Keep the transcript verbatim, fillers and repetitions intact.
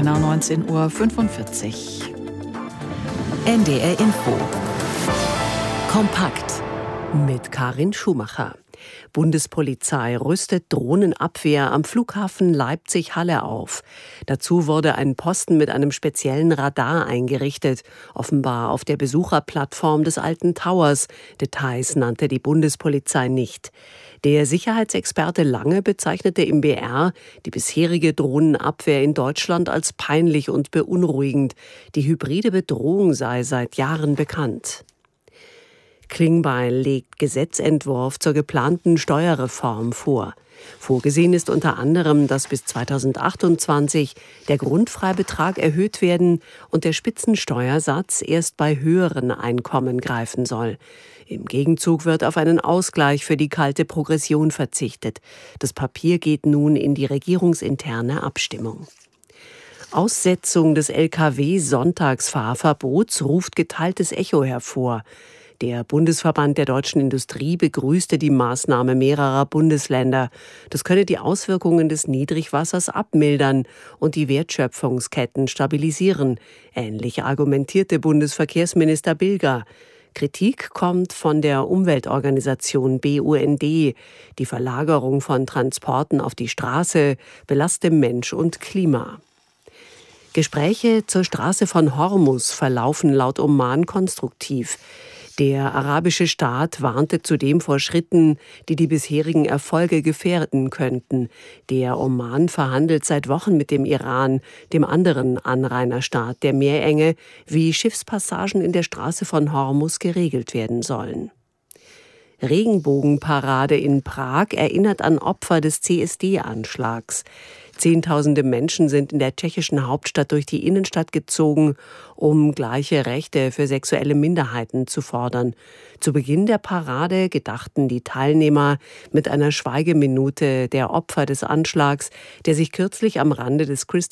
genau neunzehn Uhr fünfundvierzig. N D R Info. Kompakt mit Karin Schumacher. Bundespolizei rüstet Drohnenabwehr am Flughafen Leipzig-Halle auf. Dazu wurde ein Posten mit einem speziellen Radar eingerichtet, offenbar auf der Besucherplattform des alten Towers. Details nannte die Bundespolizei nicht. Der Sicherheitsexperte Lange bezeichnete im B R die bisherige Drohnenabwehr in Deutschland als peinlich und beunruhigend. Die hybride Bedrohung sei seit Jahren bekannt. Klingbeil legt Gesetzentwurf zur geplanten Steuerreform vor. Vorgesehen ist unter anderem, dass bis zweitausendachtundzwanzig der Grundfreibetrag erhöht werden und der Spitzensteuersatz erst bei höheren Einkommen greifen soll. Im Gegenzug wird auf einen Ausgleich für die kalte Progression verzichtet. Das Papier geht nun in die regierungsinterne Abstimmung. Aussetzung des L K W-Sonntagsfahrverbots ruft geteiltes Echo hervor. Der Bundesverband der deutschen Industrie begrüßte die Maßnahme mehrerer Bundesländer. Das könne die Auswirkungen des Niedrigwassers abmildern und die Wertschöpfungsketten stabilisieren. Ähnlich argumentierte Bundesverkehrsminister Bilger. Kritik kommt von der Umweltorganisation B U N D. Die Verlagerung von Transporten auf die Straße belaste Mensch und Klima. Gespräche zur Straße von Hormuz verlaufen laut Oman konstruktiv. Der arabische Staat warnte zudem vor Schritten, die die bisherigen Erfolge gefährden könnten. Der Oman verhandelt seit Wochen mit dem Iran, dem anderen Anrainerstaat der Meerenge, wie Schiffspassagen in der Straße von Hormuz geregelt werden sollen. Regenbogenparade in Prag erinnert an Opfer des C S D-Anschlags. Zehntausende Menschen sind in der tschechischen Hauptstadt durch die Innenstadt gezogen, um gleiche Rechte für sexuelle Minderheiten zu fordern. Zu Beginn der Parade gedachten die Teilnehmer mit einer Schweigeminute der Opfer des Anschlags, der sich kürzlich am Rande des